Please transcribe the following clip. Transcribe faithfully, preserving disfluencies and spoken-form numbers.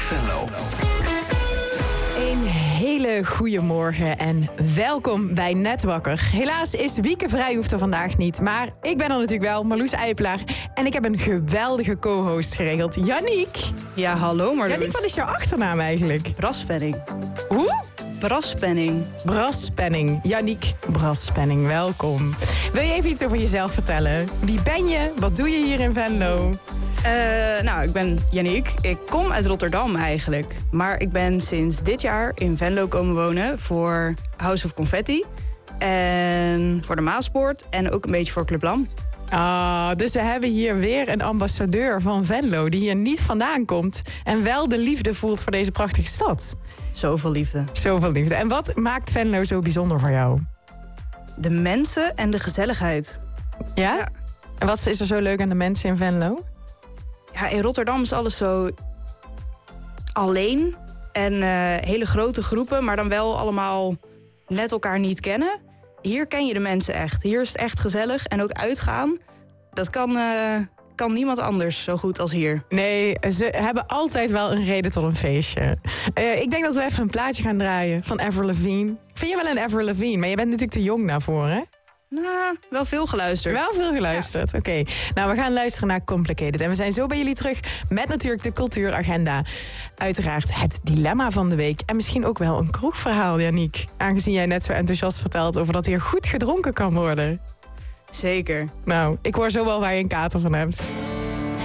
Venlo. Een hele goede morgen en welkom bij Net Wakker. Helaas is Wieke Vrijhoefde vandaag niet, maar ik ben er natuurlijk wel, Marloes Eijpelaar. En ik heb een geweldige co-host geregeld, Yannick. Ja, hallo Marloes. Yannick, wat is jouw achternaam eigenlijk? Braspenning. Hoe? Braspenning. Braspenning. Yannick Braspenning, welkom. Wil je even iets over jezelf vertellen? Wie ben je? Wat doe je hier in Venlo? Uh, nou, ik ben Yannick. Ik kom uit Rotterdam eigenlijk. Maar ik ben sinds dit jaar in Venlo komen wonen voor House of Confetti. En voor de Maaspoort en ook een beetje voor Club Lam. Ah, dus we hebben hier weer een ambassadeur van Venlo die hier niet vandaan komt en wel de liefde voelt voor deze prachtige stad. Zoveel liefde. Zoveel liefde. En wat maakt Venlo zo bijzonder voor jou? De mensen en de gezelligheid. Ja? Ja. En wat is er zo leuk aan de mensen in Venlo? Ja, in Rotterdam is alles zo alleen. En uh, hele grote groepen, maar dan wel allemaal net elkaar niet kennen. Hier ken je de mensen echt. Hier is het echt gezellig. En ook uitgaan, dat kan, uh, kan niemand anders zo goed als hier. Nee, ze hebben altijd wel een reden tot een feestje. Uh, ik denk dat we even een plaatje gaan draaien van Avril Lavigne. Ik vind je wel een Avril Lavigne, maar je bent natuurlijk te jong daarvoor, hè? Nou, wel veel geluisterd. Wel veel geluisterd, ja. Oké. Okay. Nou, we gaan luisteren naar Complicated. En we zijn zo bij jullie terug met natuurlijk de cultuuragenda. Uiteraard het dilemma van de week. En misschien ook wel een kroegverhaal, Yannick. Aangezien jij net zo enthousiast vertelt over dat hier goed gedronken kan worden. Zeker. Nou, ik hoor zo wel waar je een kater van hebt.